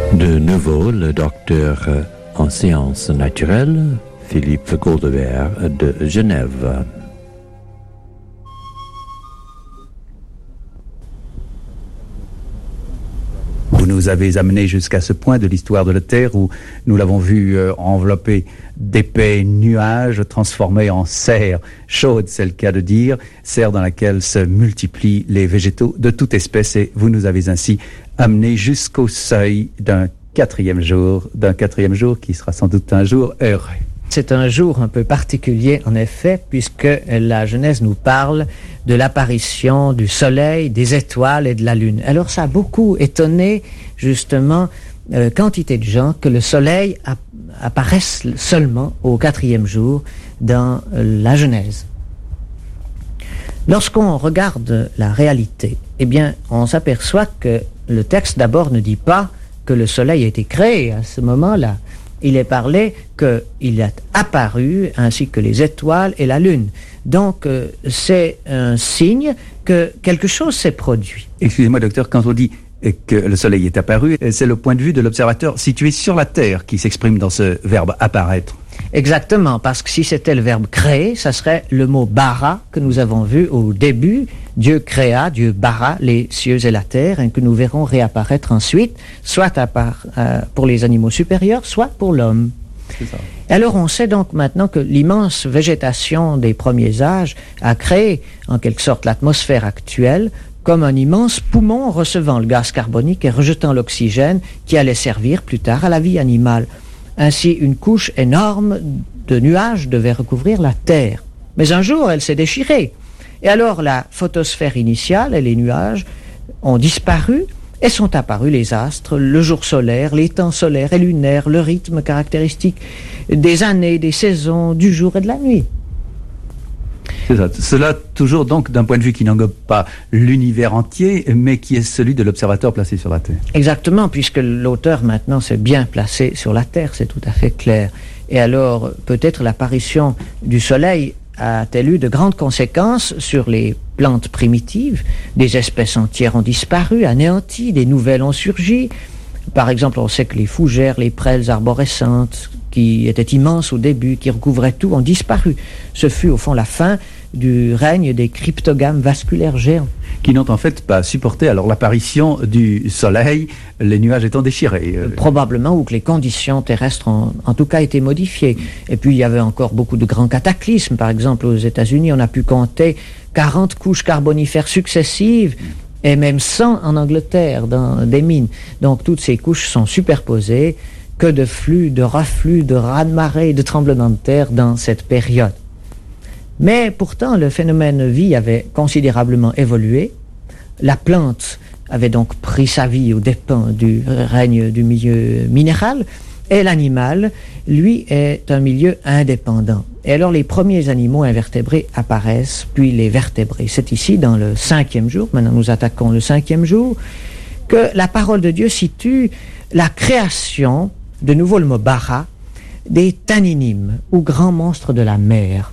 De nouveau, le docteur en sciences naturelles, Philippe Goldebert de Genève. Vous nous avez amené jusqu'à ce point de l'histoire de la Terre où nous l'avons vu envelopper d'épais nuages transformés en serre chaude, c'est le cas de dire, serre dans laquelle se multiplient les végétaux de toute espèce, et vous nous avez ainsi amené jusqu'au seuil d'un quatrième jour qui sera sans doute un jour heureux. C'est un jour un peu particulier, en effet, puisque la Genèse nous parle de l'apparition du soleil, des étoiles et de la lune. Alors ça a beaucoup étonné, justement, quantité de gens que le soleil apparaisse seulement au quatrième jour dans la Genèse. Lorsqu'on regarde la réalité, eh bien, on s'aperçoit que le texte d'abord ne dit pas que le soleil a été créé à ce moment-là. Il est parlé qu'il est apparu ainsi que les étoiles et la lune. Donc, c'est un signe que quelque chose s'est produit. Excusez-moi, docteur, quand on dit que le soleil est apparu, c'est le point de vue de l'observateur situé sur la Terre qui s'exprime dans ce verbe apparaître. Exactement, parce que si c'était le verbe créer, ça serait le mot bara que nous avons vu au début. Dieu créa, Dieu bara les cieux et la terre, et que nous verrons réapparaître ensuite, soit pour les animaux supérieurs, soit pour l'homme. C'est ça. Alors on sait donc maintenant que l'immense végétation des premiers âges a créé en quelque sorte l'atmosphère actuelle comme un immense poumon recevant le gaz carbonique et rejetant l'oxygène qui allait servir plus tard à la vie animale. Ainsi, une couche énorme de nuages devait recouvrir la Terre. Mais un jour, elle s'est déchirée. Et alors, la photosphère initiale et les nuages ont disparu et sont apparus les astres, le jour solaire, les temps solaires et lunaires, le rythme caractéristique des années, des saisons, du jour et de la nuit. C'est ça. Cela toujours donc d'un point de vue qui n'englobe pas l'univers entier, mais qui est celui de l'observateur placé sur la Terre. Exactement, puisque l'auteur maintenant s'est bien placé sur la Terre, c'est tout à fait clair. Et alors, peut-être l'apparition du Soleil a-t-elle eu de grandes conséquences sur les plantes primitives? Des espèces entières ont disparu, anéanties, des nouvelles ont surgi. Par exemple, on sait que les fougères, les prêles arborescentes, qui étaient immenses au début, qui recouvraient tout, ont disparu. Ce fut au fond la fin du règne des cryptogames vasculaires géants. Qui n'ont en fait pas supporté alors l'apparition du soleil, les nuages étant déchirés. Probablement, ou que les conditions terrestres ont en tout cas été modifiées. Et puis il y avait encore beaucoup de grands cataclysmes. Par exemple, aux États-Unis, on a pu compter 40 couches carbonifères successives, et même 100 en Angleterre, dans des mines. Donc toutes ces couches sont superposées. Que de flux, de reflux, de raz-de-marée, de tremblements de terre dans cette période. Mais pourtant, le phénomène vie avait considérablement évolué. La plante avait donc pris sa vie aux dépens du règne du milieu minéral, et l'animal, lui, est un milieu indépendant. Et alors les premiers animaux invertébrés apparaissent, puis les vertébrés. C'est ici, dans le 5e jour, maintenant nous attaquons le 5e jour, que la parole de Dieu situe la création, de nouveau le mot bara, des tanninim, ou grands monstres de la mer.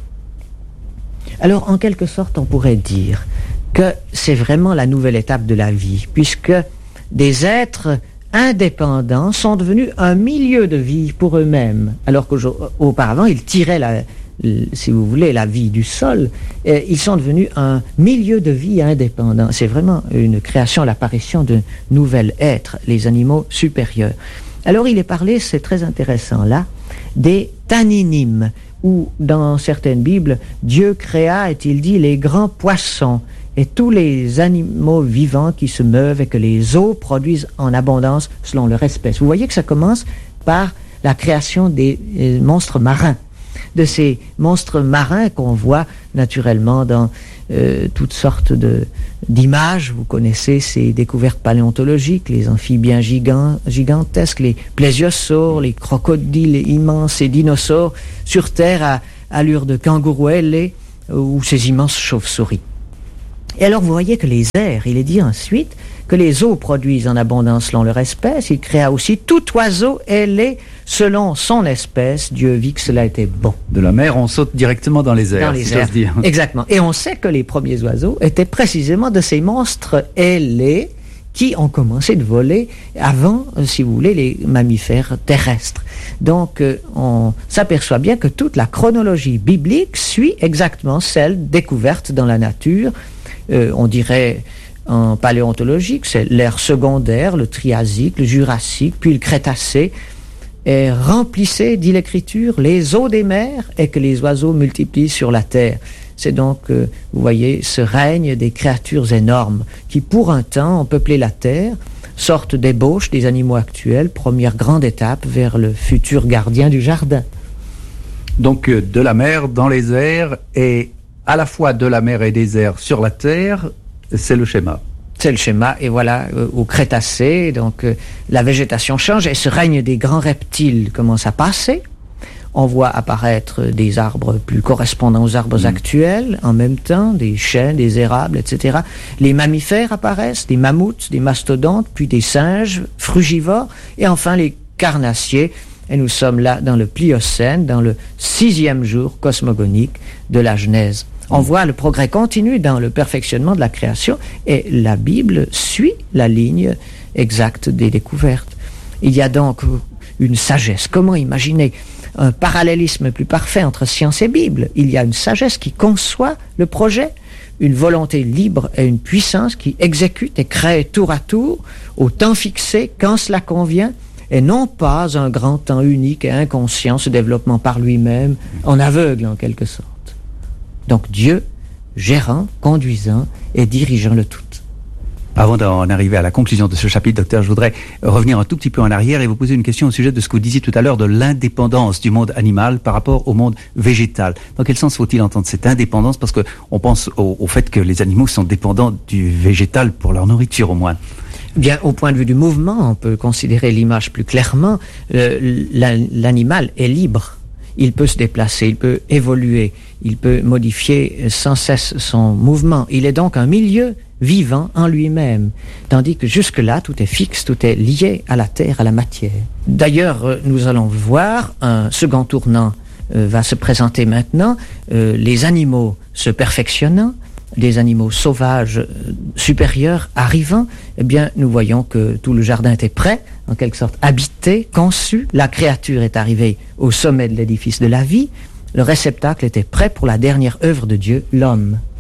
Alors, en quelque sorte, on pourrait dire que c'est vraiment la nouvelle étape de la vie, puisque des êtres indépendants sont devenus un milieu de vie pour eux-mêmes, alors qu'auparavant, ils tiraient, si vous voulez, la vie du sol. Ils sont devenus un milieu de vie indépendant. C'est vraiment une création, l'apparition d'un nouvel être, les animaux supérieurs. Alors il est parlé, c'est très intéressant là, des tanninim, où dans certaines Bibles, Dieu créa, est-il dit, les grands poissons et tous les animaux vivants qui se meuvent et que les eaux produisent en abondance selon leur espèce. Vous voyez que ça commence par la création des monstres marins, de ces monstres marins qu'on voit naturellement dans toutes sortes d'images. Vous connaissez ces découvertes paléontologiques, les amphibiens gigantesques, les plésiosaures, les crocodiles immenses et dinosaures sur Terre à allure de kangourou ailé, ou ces immenses chauves-souris. Et alors vous voyez que les airs, il est dit ensuite que les eaux produisent en abondance selon leur espèce. Il créa aussi tout oiseau ailé selon son espèce. Dieu vit que cela était bon. De la mer, on saute directement dans les airs, dans les airs. Dire. Exactement. Et on sait que les premiers oiseaux étaient précisément de ces monstres ailés qui ont commencé de voler avant, si vous voulez, les mammifères terrestres. Donc, on s'aperçoit bien que toute la chronologie biblique suit exactement celle découverte dans la nature. On dirait en paléontologie que c'est l'ère secondaire, le Triasique, le Jurassique, puis le Crétacé, et remplissait, dit l'Écriture, les eaux des mers et que les oiseaux multiplient sur la terre. C'est donc, vous voyez, ce règne des créatures énormes qui, pour un temps, ont peuplé la terre, sortent d'ébauche des animaux actuels, première grande étape vers le futur gardien du jardin. Donc, de la mer dans les airs et à la fois de la mer et des airs sur la terre, c'est le schéma. C'est le schéma, et voilà, au Crétacé, donc la végétation change et ce règne des grands reptiles commence à passer. On voit apparaître des arbres plus correspondants aux arbres actuels, en même temps, des chênes, des érables, etc. Les mammifères apparaissent, des mammouths, des mastodontes, puis des singes frugivores, et enfin les carnassiers. Et nous sommes là dans le Pliocène, dans le 6e jour cosmogonique de la Genèse. On voit le progrès continu dans le perfectionnement de la création, et la Bible suit la ligne exacte des découvertes. Il y a donc une sagesse. Comment imaginer un parallélisme plus parfait entre science et Bible? Il y a une sagesse qui conçoit le projet, une volonté libre et une puissance qui exécute et crée tour à tour, au temps fixé, quand cela convient, et non pas un grand temps unique et inconscient se développant par lui-même, en aveugle en quelque sorte. Donc Dieu, gérant, conduisant et dirigeant le tout. Avant d'en arriver à la conclusion de ce chapitre, docteur, je voudrais revenir un tout petit peu en arrière et vous poser une question au sujet de ce que vous disiez tout à l'heure de l'indépendance du monde animal par rapport au monde végétal. Dans quel sens faut-il entendre cette indépendance? Parce qu'on pense au fait que les animaux sont dépendants du végétal pour leur nourriture au moins. Bien, au point de vue du mouvement, on peut considérer l'image plus clairement. L'animal est libre. Il peut se déplacer, il peut évoluer, il peut modifier sans cesse son mouvement. Il est donc un milieu vivant en lui-même, tandis que jusque-là, tout est fixe, tout est lié à la terre, à la matière. D'ailleurs, nous allons voir, un second tournant va se présenter maintenant, les animaux se perfectionnant, des animaux sauvages supérieurs arrivant, eh bien, nous voyons que tout le jardin était prêt, en quelque sorte habité, conçu. La créature est arrivée au sommet de l'édifice de la vie. Le réceptacle était prêt pour la dernière œuvre de Dieu, l'homme.